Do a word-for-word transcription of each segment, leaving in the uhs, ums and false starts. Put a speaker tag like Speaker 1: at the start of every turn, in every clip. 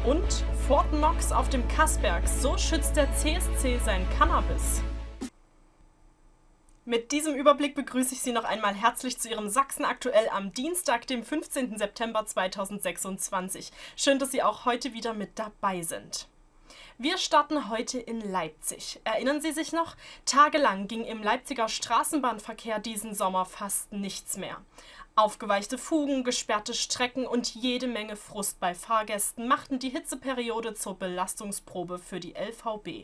Speaker 1: Und Fort Knox auf dem Kassberg, so schützt der C S C sein Cannabis. Mit diesem Überblick begrüße ich Sie noch einmal herzlich zu Ihrem Sachsen aktuell am Dienstag, dem fünfzehnten September zweitausendsechsundzwanzig. Schön, dass Sie auch heute wieder mit dabei sind. Wir starten heute in Leipzig. Erinnern Sie sich noch? Tagelang ging im Leipziger Straßenbahnverkehr diesen Sommer fast nichts mehr. Aufgeweichte Fugen, gesperrte Strecken und jede Menge Frust bei Fahrgästen machten die Hitzeperiode zur Belastungsprobe für die L V B.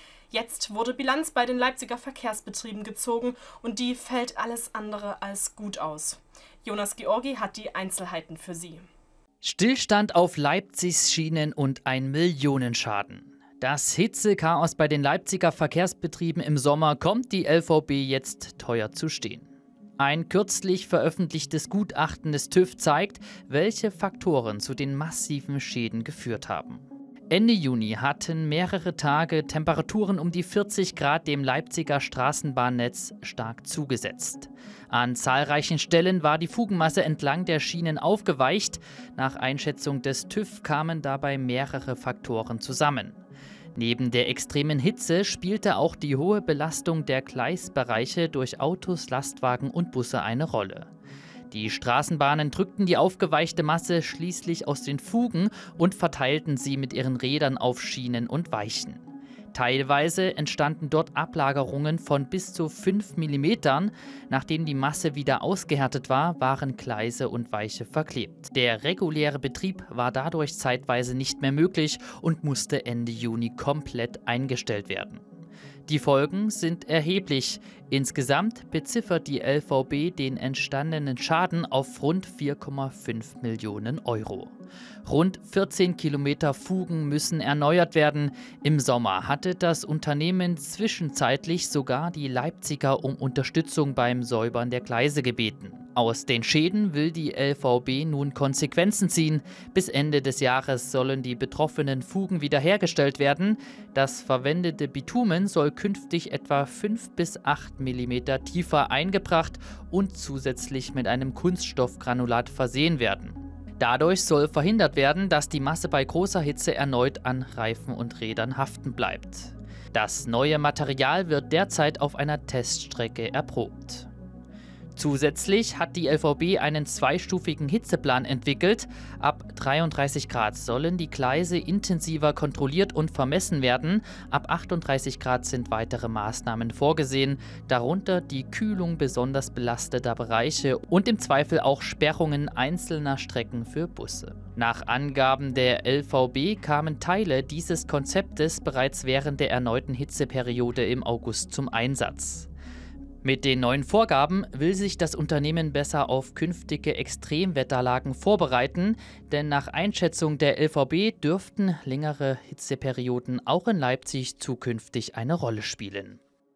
Speaker 1: Jetzt wurde Bilanz bei den Leipziger Verkehrsbetrieben gezogen und die fällt alles andere als gut aus. Jonas Georgi hat die Einzelheiten für Sie.
Speaker 2: Stillstand auf Leipzigs Schienen und ein Millionenschaden. Das Hitzechaos bei den Leipziger Verkehrsbetrieben im Sommer kommt die L V B jetzt teuer zu stehen. Ein kürzlich veröffentlichtes Gutachten des TÜV zeigt, welche Faktoren zu den massiven Schäden geführt haben. Ende Juni hatten mehrere Tage Temperaturen um die vierzig Grad dem Leipziger Straßenbahnnetz stark zugesetzt. An zahlreichen Stellen war die Fugenmasse entlang der Schienen aufgeweicht. Nach Einschätzung des TÜV kamen dabei mehrere Faktoren zusammen. Neben der extremen Hitze spielte auch die hohe Belastung der Gleisbereiche durch Autos, Lastwagen und Busse eine Rolle. Die Straßenbahnen drückten die aufgeweichte Masse schließlich aus den Fugen und verteilten sie mit ihren Rädern auf Schienen und Weichen. Teilweise entstanden dort Ablagerungen von bis zu fünf Millimetern. Nachdem die Masse wieder ausgehärtet war, waren Gleise und Weiche verklebt. Der reguläre Betrieb war dadurch zeitweise nicht mehr möglich und musste Ende Juni komplett eingestellt werden. Die Folgen sind erheblich. Insgesamt beziffert die L V B den entstandenen Schaden auf rund vier Komma fünf Millionen Euro. Rund vierzehn Kilometer Fugen müssen erneuert werden. Im Sommer hatte das Unternehmen zwischenzeitlich sogar die Leipziger um Unterstützung beim Säubern der Gleise gebeten. Aus den Schäden will die L V B nun Konsequenzen ziehen. Bis Ende des Jahres sollen die betroffenen Fugen wiederhergestellt werden. Das verwendete Bitumen soll künftig etwa fünf bis acht Millimeter tiefer eingebracht und zusätzlich mit einem Kunststoffgranulat versehen werden. Dadurch soll verhindert werden, dass die Masse bei großer Hitze erneut an Reifen und Rädern haften bleibt. Das neue Material wird derzeit auf einer Teststrecke erprobt. Zusätzlich hat die L V B einen zweistufigen Hitzeplan entwickelt. Ab dreiunddreißig Grad sollen die Gleise intensiver kontrolliert und vermessen werden. Ab achtunddreißig Grad sind weitere Maßnahmen vorgesehen, darunter die Kühlung besonders belasteter Bereiche und im Zweifel auch Sperrungen einzelner Strecken für Busse. Nach Angaben der L V B kamen Teile dieses Konzeptes bereits während der erneuten Hitzeperiode im August zum Einsatz. Mit den neuen Vorgaben will sich das Unternehmen besser auf künftige Extremwetterlagen vorbereiten, denn nach Einschätzung der L V B dürften längere Hitzeperioden auch in Leipzig zukünftig eine Rolle spielen.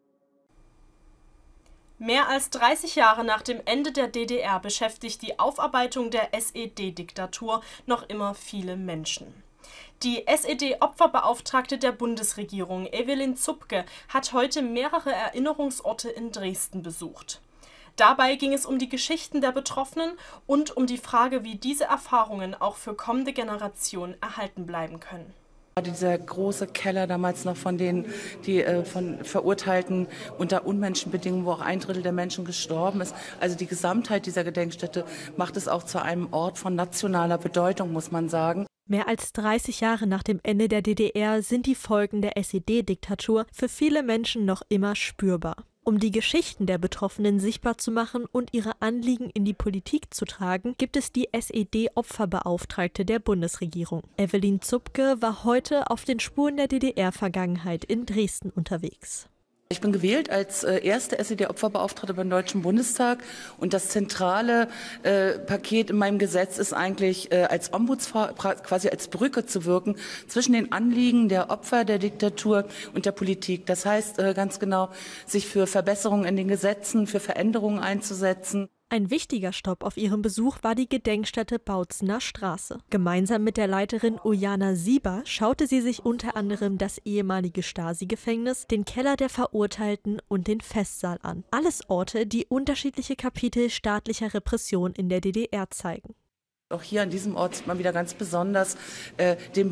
Speaker 1: Mehr als dreißig Jahre nach dem Ende der D D R beschäftigt die Aufarbeitung der S E D-Diktatur noch immer viele Menschen. Die S E D-Opferbeauftragte der Bundesregierung, Evelyn Zupke, hat heute mehrere Erinnerungsorte in Dresden besucht. Dabei ging es um die Geschichten der Betroffenen und um die Frage, wie diese Erfahrungen auch für kommende Generationen erhalten bleiben können.
Speaker 3: Dieser große Keller damals noch von denen, die äh, von Verurteilten unter Unmenschenbedingungen, wo auch ein Drittel der Menschen gestorben ist. Also die Gesamtheit dieser Gedenkstätte macht es auch zu einem Ort von nationaler Bedeutung, muss man sagen.
Speaker 4: Mehr als dreißig Jahre nach dem Ende der D D R sind die Folgen der S E D-Diktatur für viele Menschen noch immer spürbar. Um die Geschichten der Betroffenen sichtbar zu machen und ihre Anliegen in die Politik zu tragen, gibt es die S E D-Opferbeauftragte der Bundesregierung. Evelyn Zupke war heute auf den Spuren der D D R-Vergangenheit in Dresden unterwegs.
Speaker 3: Ich bin gewählt als äh, erste S E D-Opferbeauftragte beim Deutschen Bundestag und das zentrale äh, Paket in meinem Gesetz ist eigentlich äh, als Ombudsfrau quasi als Brücke zu wirken zwischen den Anliegen der Opfer der Diktatur und der Politik. Das heißt äh, ganz genau, sich für Verbesserungen in den Gesetzen, für Veränderungen einzusetzen.
Speaker 4: Ein wichtiger Stopp auf ihrem Besuch war die Gedenkstätte Bautzener Straße. Gemeinsam mit der Leiterin Ujana Sieber schaute sie sich unter anderem das ehemalige Stasi-Gefängnis, den Keller der Verurteilten und den Festsaal an. Alles Orte, die unterschiedliche Kapitel staatlicher Repression in der D D R zeigen.
Speaker 3: Auch hier an diesem Ort sieht man wieder ganz besonders äh, den